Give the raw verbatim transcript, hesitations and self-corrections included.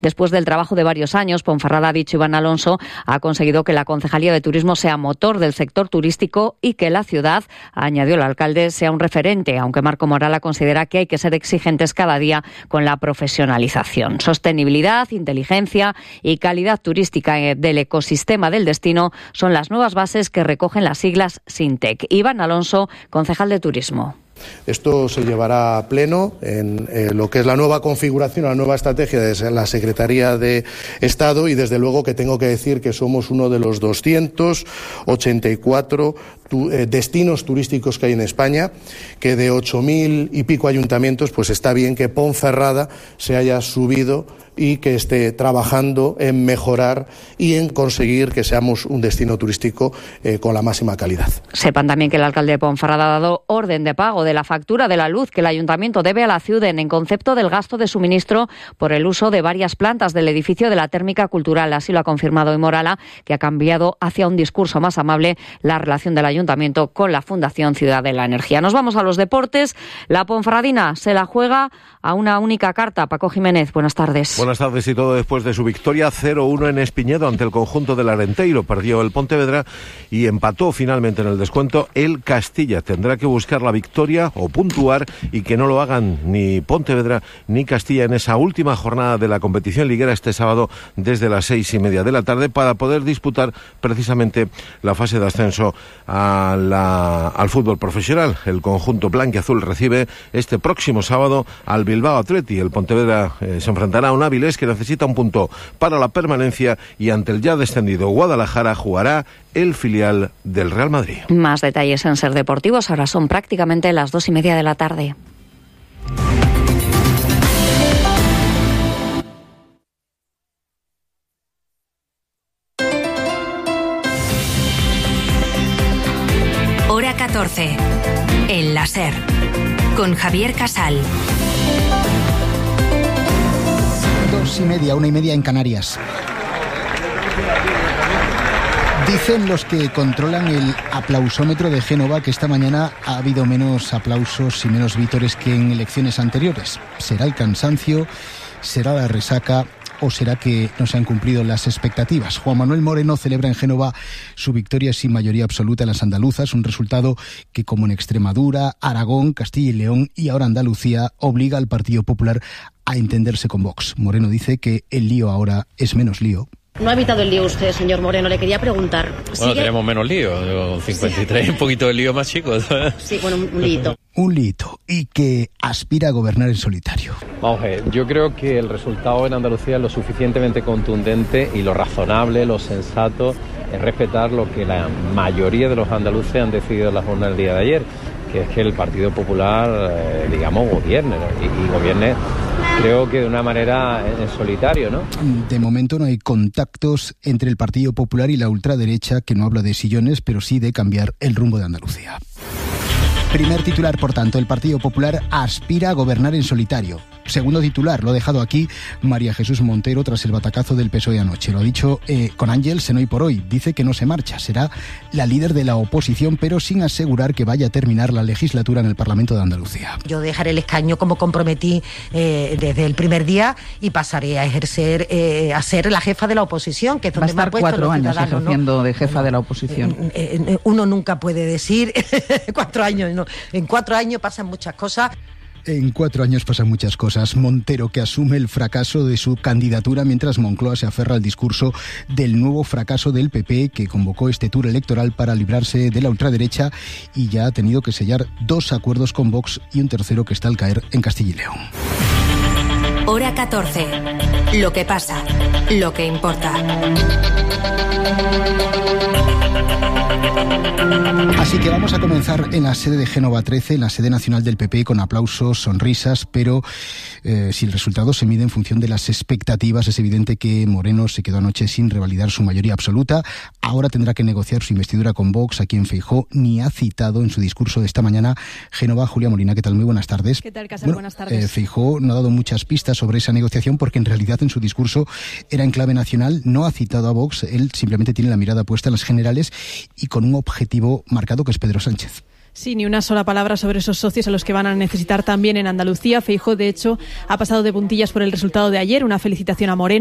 Después del trabajo de varios años, Ponferrada, ha dicho Iván Alonso, ha conseguido que la Concejalía de Turismo sea motor del sector turístico y que la ciudad, añadió el alcalde, sea un referente, aunque Marco Morala considera que hay que ser exigentes cada día con la profesionalización. Sostenibilidad, inteligencia y calidad turística del ecosistema del destino son las nuevas bases que recogen las siglas SINTEC. Iván Alonso, concejal de Turismo. Esto se llevará a pleno en eh, lo que es la nueva configuración, la nueva estrategia de la Secretaría de Estado, y desde luego que tengo que decir que somos uno de los doscientos ochenta y cuatro tu, eh, destinos turísticos que hay en España, que de ocho mil y pico ayuntamientos, pues está bien que Ponferrada se haya subido y que esté trabajando en mejorar y en conseguir que seamos un destino turístico eh, con la máxima calidad. Sepan también que el alcalde de Ponferrada ha dado orden de pago de la factura de la luz que el ayuntamiento debe a la Ciuden en concepto del gasto de suministro por el uso de varias plantas del edificio de la Térmica Cultural. Así lo ha confirmado hoy Morala, que ha cambiado hacia un discurso más amable la relación del ayuntamiento con la Fundación Ciudad de la Energía. Nos vamos a los deportes. La ponferradina se la juega a una única carta. Paco Jiménez, buenas tardes. Buenas tardes, y todo después de su victoria cero uno en Espiñedo ante el conjunto del Arenteiro. Perdió el Pontevedra y empató finalmente en el descuento el Castilla. Tendrá que buscar la victoria o puntuar, y que no lo hagan ni Pontevedra ni Castilla en esa última jornada de la competición liguera este sábado desde las seis y media de la tarde, para poder disputar precisamente la fase de ascenso a la, al fútbol profesional. El conjunto blanquiazul recibe este próximo sábado al Bilbao Athletic. El Pontevedra eh, se enfrentará a un Áviles que necesita un punto para la permanencia, y ante el ya descendido Guadalajara jugará el filial del Real Madrid. Más detalles en Ser Deportivos. Ahora son prácticamente las dos y media de la tarde. Hora catorce. En la Ser. Con Javier Casal. Dos y media, una y media en Canarias. Dicen los que controlan el aplausómetro de Génova que esta mañana ha habido menos aplausos y menos vítores que en elecciones anteriores. ¿Será el cansancio? ¿Será la resaca? ¿O será que no se han cumplido las expectativas? Juan Manuel Moreno celebra en Génova su victoria sin mayoría absoluta en las andaluzas, un resultado que, como en Extremadura, Aragón, Castilla y León y ahora Andalucía, obliga al Partido Popular a entenderse con Vox. Moreno dice que el lío ahora es menos lío. No ha evitado el lío usted, señor Moreno. Le quería preguntar. ¿sigue? Bueno, tenemos menos lío. cincuenta y tres, sí. Un poquito de lío más chico. Sí, bueno, un lío. Un lito, y que aspira a gobernar en solitario. Vamos a ver, yo creo que el resultado en Andalucía es lo suficientemente contundente, y lo razonable, lo sensato es respetar lo que la mayoría de los andaluces han decidido en la jornada del día de ayer, que es que el Partido Popular, eh, digamos, gobierne, ¿no? y, y gobierne, creo que de una manera en solitario, ¿no? De momento no hay contactos entre el Partido Popular y la ultraderecha, que no habla de sillones, pero sí de cambiar el rumbo de Andalucía. Primer titular, por tanto, el Partido Popular aspira a gobernar en solitario. Segundo titular, lo ha dejado aquí María Jesús Montero tras el batacazo del P S O E anoche. Lo ha dicho eh, con Ángels en Hoy por Hoy. Dice que no se marcha, será la líder de la oposición, pero sin asegurar que vaya a terminar la legislatura en el Parlamento de Andalucía. Yo dejaré el escaño como comprometí eh, desde el primer día, y pasaré a ejercer, eh, a ser la jefa de la oposición, que es donde va a estar me han puesto cuatro los años ciudadanos, ejerciendo ¿no? de jefa de la oposición. Eh, eh, uno nunca puede decir cuatro años, no. En cuatro años pasan muchas cosas. En cuatro años pasan muchas cosas. Montero, que asume el fracaso de su candidatura, mientras Moncloa se aferra al discurso del nuevo fracaso del P P, que convocó este tour electoral para librarse de la ultraderecha, y ya ha tenido que sellar dos acuerdos con Vox y un tercero que está al caer en Castilla y León. Hora catorce. Lo que pasa, lo que importa. Así que vamos a comenzar en la sede de Génova trece, en la sede nacional del P P, con aplausos, sonrisas, pero eh, si el resultado se mide en función de las expectativas, es evidente que Moreno se quedó anoche sin revalidar su mayoría absoluta. Ahora tendrá que negociar su investidura con Vox, a quien Feijóo ni ha citado en su discurso de esta mañana. Génova, Julia Molina, ¿qué tal? Muy buenas tardes. ¿Qué tal, Casal? Bueno, buenas tardes. Eh, Feijóo no ha dado muchas pistas sobre esa negociación, porque en realidad en su discurso era en clave nacional, no ha citado a Vox, él simplemente tiene la mirada puesta en las generales y con un objetivo marcado, que es Pedro Sánchez. Sí, ni una sola palabra sobre esos socios a los que van a necesitar también en Andalucía. Feijóo, de hecho, ha pasado de puntillas por el resultado de ayer. Una felicitación a Moreno.